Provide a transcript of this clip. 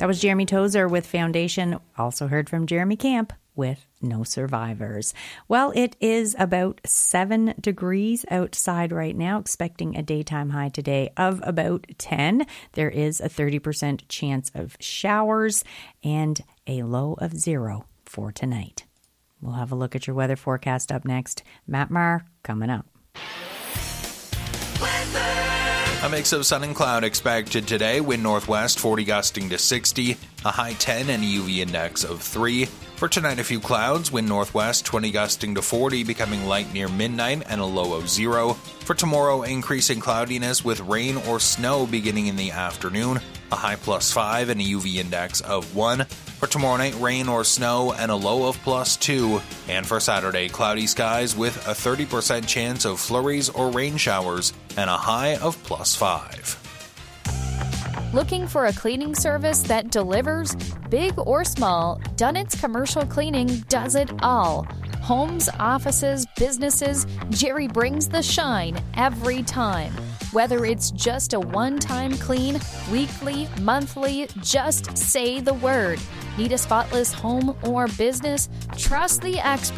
That was Jeremy Tozer with Foundation. Also heard from Jeremy Camp with No Survivors. Well, it is about 7 degrees outside right now, expecting a daytime high today of about 10. There is a 30% chance of showers and a low of 0 for tonight. We'll have a look at your weather forecast up next. Matt Maher coming up. A mix of sun and cloud expected today. Wind northwest, 40 gusting to 60, a high 10 and a UV index of 3. For tonight, a few clouds. Wind northwest, 20 gusting to 40, becoming light near midnight and a low of 0. For tomorrow, increasing cloudiness with rain or snow beginning in the afternoon, a high +5 and a UV index of 1. For tomorrow night, rain or snow and a low of +2. And for Saturday, cloudy skies with a 30% chance of flurries or rain showers and a high of +5. Looking for a cleaning service that delivers? Big or small, Dunnett's Commercial Cleaning does it all. Homes, offices, businesses, Jerry brings the shine every time. Whether it's just a one-time clean, weekly, monthly, just say the word. Need a spotless home or business? Trust the experts